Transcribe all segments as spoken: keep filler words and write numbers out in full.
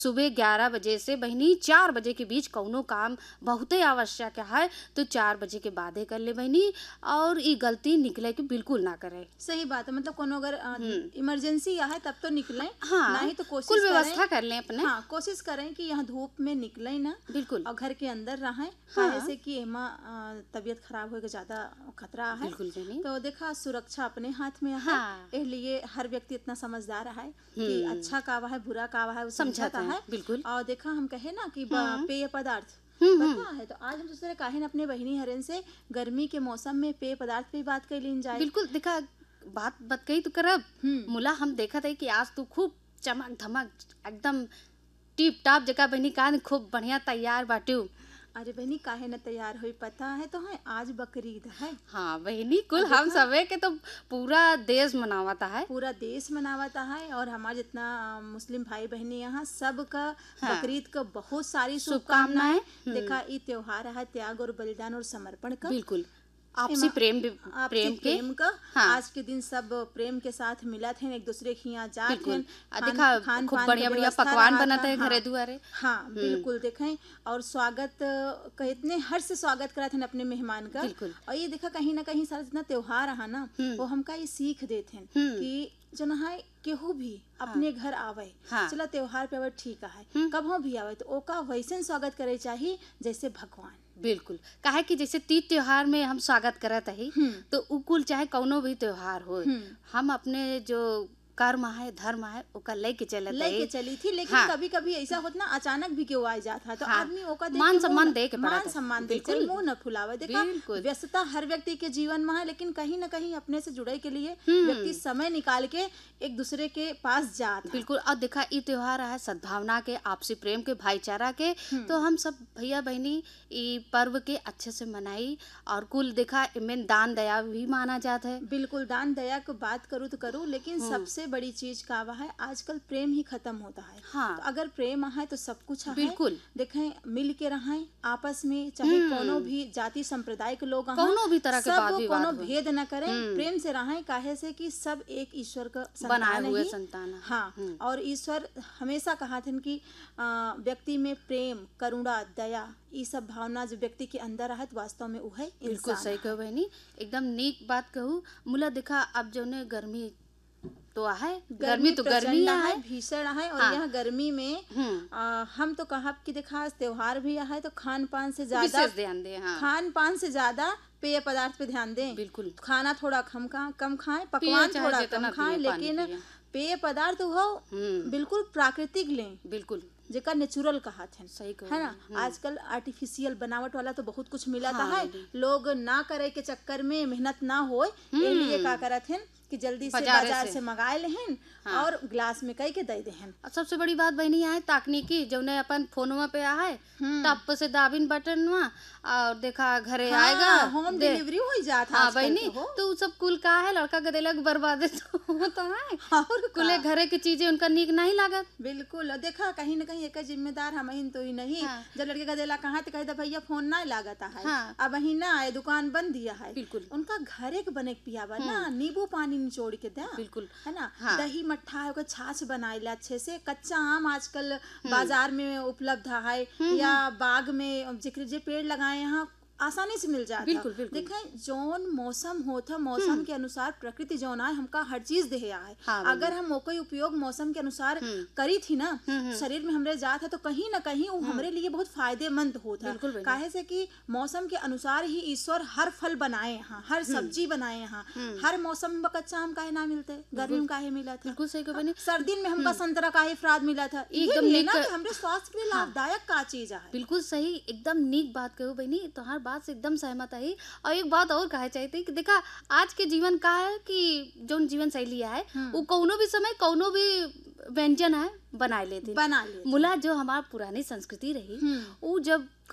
सुबह ग्यारह बजे से बहनी चार बजे के बीच कौनो काम बहुते आवश्यक है तो चार बजे के बादे कर ले बहनी। और ई गलती निकले के बिल्कुल ना करे। सही बात है, मतलब कोनो अगर इमरजेंसी है तब तो निकलें, हाँ, नहीं तो कोशिश कुल व्यवस्था कर लें अपने। हाँ, कोशिश करें कि यहाँ धूप में निकलें ना, बिल्कुल, और घर के अंदर रहें। हाँ, जैसे कि एमा तबीयत खराब होने का ज्यादा खतरा है। बिल्कुल तो देखा सुरक्षा अपने हाथ में है। हाँ, इसलिए हर व्यक्ति इतना समझदार है कि अच्छा कावा है बुरा कावा है वो समझता है। बिल्कुल। और देखा हम कहे ना कि पेय पदार्थ पता है, तो आज हम दूसरे काहे अपने बहिनी हरन से गर्मी के मौसम में पेय पदार्थ पे बात कर लीन जाए। बिल्कुल, देखा बात बात कही तो करब मुला हम देखा था कि आज तू खूब चमक धमक एकदम टिप टाप जगह बहनी कान खूब बढ़िया तैयार बाटू। अरे बहनी काहे न तैयार हुई पता है तो है आज बकरीद है। हाँ बहनी, कुल हम सबे के तो पूरा देश मनावता है, पूरा देश मनावता है। और हमारे जितना मुस्लिम भाई बहनी यहाँ सबका हाँ, बकरीद का बहुत सारी शुभकामनाएं। देखा ये त्योहार है त्याग और बलिदान और समर्पण का। बिल्कुल, आपसी प्रेम प्रेम, प्रेम के प्रेम का। हाँ, आज के दिन सब प्रेम के साथ मिला थे, एक दूसरे के यहाँ जाते हैं। देखा खूब बढ़िया बढ़िया पकवान बनाते हैं घरे दुआरे। हाँ बिल्कुल, देखें और स्वागत का इतने हर्ष से स्वागत करा थे अपने मेहमान का। और ये देखा कहीं ना कहीं सारा जितना त्योहार रहा ना वो हमका ये सीख देते हैं कि जो ना है केहू भी अपने घर आवे, हाँ, चला त्योहार पे आवे ठीक है, कभी भी आवे तो ओका वैसे स्वागत करे चाहिए जैसे भगवान। बिल्कुल, काहे कि जैसे तीज त्योहार में हम स्वागत करत ही तो उकुल चाहे कौनो भी त्योहार हो, हम अपने जो कर्म है धर्म है ओका लेके चलत लेके चली थी। लेकिन हाँ, कभी कभी ऐसा होता ना अचानक भी क्यों आ जाता तो हाँ, आदमी ओका मान सम्मान दे के मान सम्मान दे के मुंह न फुलावे। देखा व्यस्तता हर व्यक्ति के जीवन में है, लेकिन कहीं ना कहीं अपने से जुड़े के लिए व्यक्ति समय निकाल के एक दूसरे के पास जाता। बिल्कुल, और देखा ये त्योहार है सद्भावना के, आपसी प्रेम के, भाईचारा के। तो हम सब भैया बहनी ये पर्व के अच्छे से मनाई। और कुल देखा इनमें दान दया भी माना जाता है। बिल्कुल, दान दया की बात करूँ तो करूँ, लेकिन सबसे बड़ी चीज का है आजकल प्रेम ही खत्म होता है। हाँ, तो अगर प्रेम है तो सब कुछ है। बिल्कुल, देखें मिल के रहें आपस में, चाहे कोनो भी जाति संप्रदाय के लोग कोनो भी तरह के बात भी कोनो भेद न करें, प्रेम से रहें। काहे से कि सब एक ईश्वर का बनाए हुए संतान। हाँ, और ईश्वर हमेशा कहा था कि व्यक्ति में प्रेम करुणा दया ये सब भावना जो व्यक्ति के अंदर है तो वास्तव में वो है। बिल्कुल सही कहो बहनी, एकदम नीक बात कहूँ। मुला देखा अब जो ने गर्मी तो है, गर्मी तो गर्मी है, भीषण है। और हाँ, यह गर्मी में आ, हम तो कहा कि देखा त्योहार भी है तो खान पान से ज्यादा ध्यान दें। हाँ, खान पान से ज्यादा पेय पदार्थ पे ध्यान दें। बिल्कुल, खाना थोड़ा कम कम खाएं, पकवान थोड़ा कम खाएं, लेकिन पेय पदार्थ हो बिल्कुल प्राकृतिक लें। बिल्कुल, जेका नेचुरल कहा थे, सही है ना। आजकल आर्टिफिशियल बनावट वाला तो बहुत कुछ मिला था है। लोग ना करे के चक्कर में मेहनत ना हो, इसलिए का करत हैं कि जल्दी से बाजार से, से मंगाए लेहन। हाँ, और ग्लास में कई के दे देहन। सबसे बड़ी बात बहनी है तकनीकी जो ने अपन फोनवा पे है टप से दाबिन बटनवा और देखा घरे हाँ, आएगा होम डिलीवरी हो जाता। हाँ बहनी, तो सब कुल का है लड़का के देलक बर्बादे तो होता है और कुले घरे की चीजें उनका नीक नहीं लागत। बिल्कुल, देखा कहीं ना कहीं एक जिम्मेदार हम ही तो ही नहीं। हाँ, जब लड़के का देला कहा तो कहता भैया फोन ना लागता है। हाँ, अब वही ना आए दुकान बंद दिया है। बिल्कुल, उनका घरे के बने पियावा ना नींबू पानी निचोड़ के दे। बिल्कुल, है ना। हाँ, दही मट्ठा है ओकर छाछ बनाइला अच्छे से। कच्चा आम आजकल बाजार में उपलब्ध है या बाग में जिक्र जे पेड़ लगाए यहाँ आसानी से मिल जाता। बिल्कुल, बिल्कुल। देखें जोन मौसम होता मौसम के अनुसार प्रकृति जोन है हमका हर चीज दे है। हाँ, अगर हम कोई उपयोग मौसम के अनुसार करी थी ना शरीर में हमरे जात है तो कहीं ना कहीं वो हमरे लिए बहुत फायदेमंद होता है। काहे से कि मौसम के अनुसार ही ईश्वर हर फल बनाए यहाँ, हर सब्जी बनाए यहाँ। हर मौसम में कच्चा आम काहे ना मिलते, गर्मी में काहे मिला था, सर्दी में हमका संतरा काहे फ्राद मिला था। एकदम हमरे स्वास्थ्य के लिए लाभदायक का चीज है। बिल्कुल सही, एकदम नीक बात कहो बहनी, तुम्हार बात से एकदम सहमत है। और एक बात और कहे चाहिए कि देखा आज के जीवन का है कि जो जीवन शैली है वो कौनो भी समय कौनो भी व्यंजन है बना लेते बना लेते। मुला जो हमारा पुरानी संस्कृति रही वो जब कौनो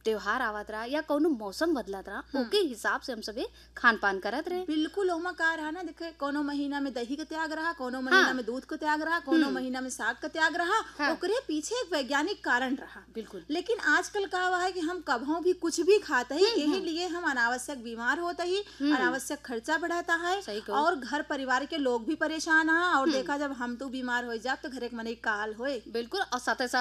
त्योहार आवत रहा या कोनो मौसम बदलत रहा ओके हिसाब से हम सबे खान पान करत रहे। बिल्कुल ओमा का रहा ना, देखे कोनो महीना में दही का त्याग रहा, कोनो महीना हाँ। में दूध का त्याग रहा, कोनो महीना में साग का त्याग रहा, हाँ। ओकरे पीछे एक वैज्ञानिक कारण रहा। बिल्कुल। लेकिन आजकल का हुआ है कि हम कभों भी कुछ भी खाते ही, यही लिए हम अनावश्यक बीमार होते ही, अनावश्यक खर्चा बढ़ाता है सही कहो। और घर परिवार के लोग भी परेशान है। और देखा जब हम तो बीमार हो जाब तो घर एक मने काल होए। बिल्कुल, और साथ